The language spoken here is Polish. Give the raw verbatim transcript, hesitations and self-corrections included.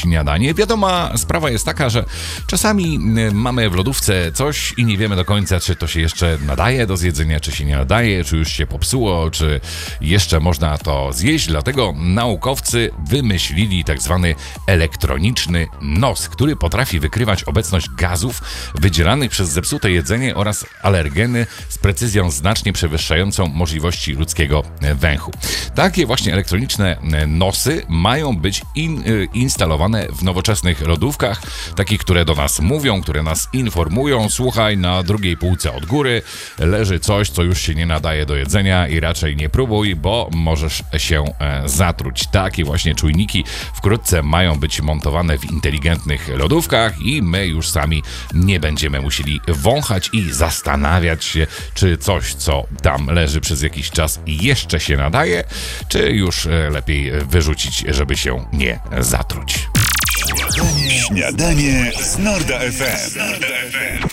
śniadanie. Wiadoma sprawa jest taka, że czasami mamy w lodówce coś i nie wiemy do końca, czy to się jeszcze nadaje do zjedzenia, czy się nie nadaje, czy już się popsuło, czy jeszcze można to zjeść. Dlatego naukowcy wymyślili tak zwany elektroniczny nos, który potrafi wykrywać obecność gazów wydzielanych przez zepsute jedzenie oraz alergeny z precyzją znacznie przewyższającą możliwości ludzkiego węchu. Takie właśnie elektroniczne nosy mają być in, instalowane w nowoczesnych lodówkach, takich, które do nas mówią, które nas informują. Słuchaj, na drugiej półce od góry leży coś, co już się nie nadaje do jedzenia i raczej nie próbuj, bo możesz się zatruć. Takie właśnie czujniki wkrótce mają być montowane w inteligentnych lodówkach i my już sami nie będziemy musieli wąchać i zastanawiać się, czy coś, co tam leży przez jakiś czas jeszcze się nadaje, czy już lepiej wyrzucić, żeby się nie zatruć. Śniadanie, śniadanie z Norda F M.